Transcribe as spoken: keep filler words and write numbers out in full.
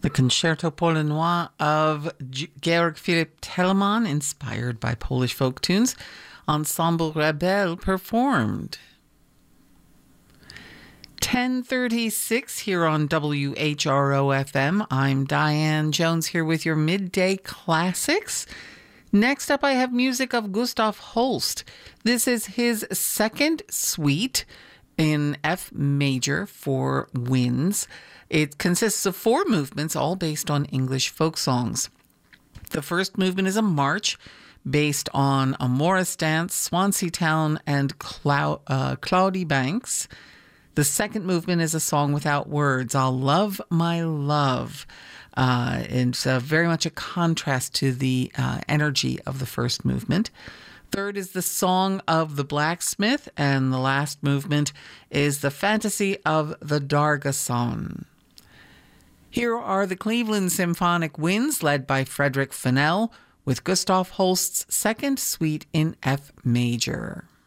The Concerto Polonois of G- Georg Philipp Telemann, inspired by Polish folk tunes, Ensemble Rebel performed. ten thirty-six here on W H R O F M. I'm Diane Jones here with your Midday Classics. Next up, I have music of Gustav Holst. This is his second suite in F major for winds. It consists of four movements, all based on English folk songs. The first movement is a march based on a Morris dance, Swansea Town, and Clou- uh, Cloudy Banks. The second movement is a song without words, I'll Love My Love. Uh, it's uh, very much a contrast to the uh, energy of the first movement. Third is the Song of the Blacksmith, and the last movement is the Fantasy of the Dargason. Here are the Cleveland Symphonic Winds, led by Frederick Fennell, with Gustav Holst's second suite in F major.